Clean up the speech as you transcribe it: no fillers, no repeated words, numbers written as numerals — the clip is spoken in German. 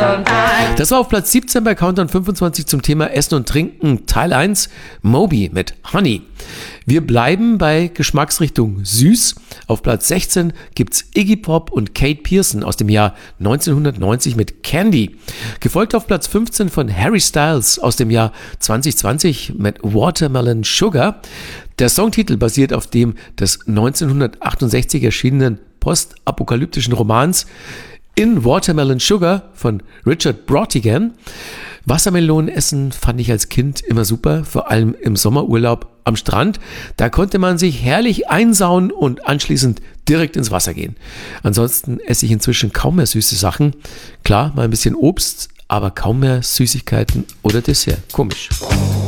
Das war auf Platz 17 bei Countdown 25 zum Thema Essen und Trinken, Teil 1, Moby mit Honey. Wir bleiben bei Geschmacksrichtung süß. Auf Platz 16 gibt's Iggy Pop und Kate Pearson aus dem Jahr 1990 mit Candy. Gefolgt auf Platz 15 von Harry Styles aus dem Jahr 2020 mit Watermelon Sugar. Der Songtitel basiert auf dem des 1968 erschienenen postapokalyptischen Romans In Watermelon Sugar von Richard Brautigan. Wassermelonen essen fand ich als Kind immer super, vor allem im Sommerurlaub am Strand. Da konnte man sich herrlich einsauen und anschließend direkt ins Wasser gehen. Ansonsten esse ich inzwischen kaum mehr süße Sachen. Klar, mal ein bisschen Obst, aber kaum mehr Süßigkeiten oder Dessert. Komisch.